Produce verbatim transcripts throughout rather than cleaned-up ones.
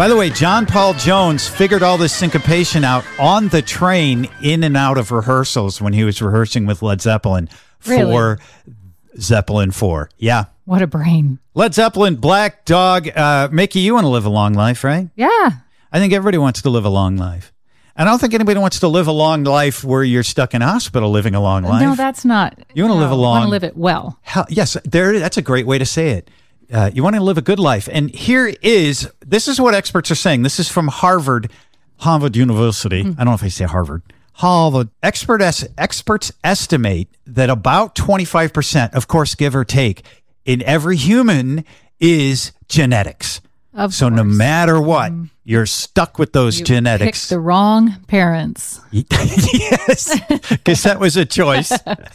By the way, John Paul Jones figured all this syncopation out on the train in and out of rehearsals when he was rehearsing with Led Zeppelin Really? for Zeppelin four. Yeah. What a brain. Led Zeppelin, Black Dog. Uh, Mickey, you want to live a long life, right? Yeah. I think everybody wants to live a long life. And I don't think anybody wants to live a long life where you're stuck in a hospital living a long life. No, that's not. You want to no, live a long... I want to live it well. Hell, yes, there. That's a great way to say it. Uh, you want to live a good life. And here is, this is what experts are saying. This is from Harvard, Harvard University. Mm. I don't know if I say Harvard. Harvard. Expert es- experts estimate that about twenty-five percent, of course, give or take, in every human is genetics. Of so course. no matter what, mm. you're stuck with those you genetics. Picked the wrong parents. Yes, because that was a choice.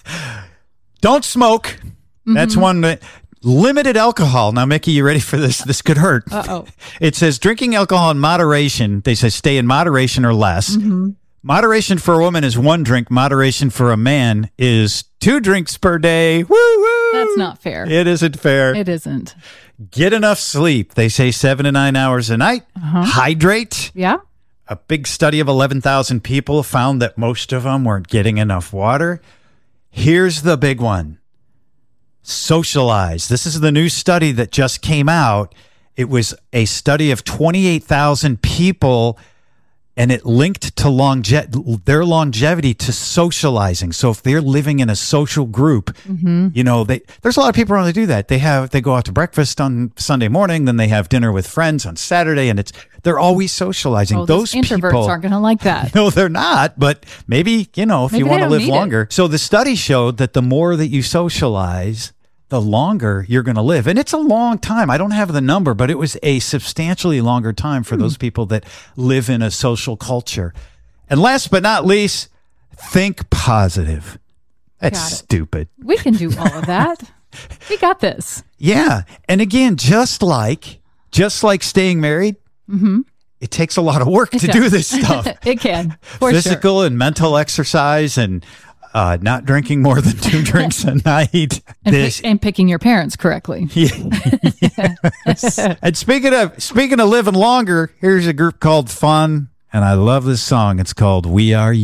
Don't smoke. Mm-hmm. That's one that... Limited alcohol. Now, Mickey, you ready for this? This could hurt. Uh-oh. It says drinking alcohol in moderation. They say stay in moderation or less. Mm-hmm. Moderation for a woman is one drink. Moderation for a man is two drinks per day. Woo woo. That's not fair. It isn't fair. It isn't. Get enough sleep. They say seven to nine hours a night. Uh-huh. Hydrate. Yeah. A big study of eleven thousand people found that most of them weren't getting enough water. Here's the big one. Socialize. This is the new study that just came out. It was a study of twenty-eight thousand people, and it linked to longe- their longevity to socializing. So if they're living in a social group, mm-hmm. you know, they, there's a lot of people around that do that. They have they go out to breakfast on Sunday morning, then they have dinner with friends on Saturday, and it's they're always socializing. Oh, those introverts people aren't going to like that. No, they're not. But maybe, you know, if maybe you want to live need longer. It. So the study showed that the more that you socialize, the longer you're going to live. And it's a long time. I don't have the number, but it was a substantially longer time for hmm. those people that live in a social culture. And last but not least, think positive. That's stupid. We can do all of that. We got this. Yeah. And again, just like, just like staying married, mm-hmm. it takes a lot of work it to does. do this stuff. It can. For Physical sure. and mental exercise and Uh, not drinking more than two drinks a night. And, this. pick, and picking your parents correctly. Yeah. Yes. And speaking of speaking of living longer, here's a group called Fun, and I love this song. It's called We Are You.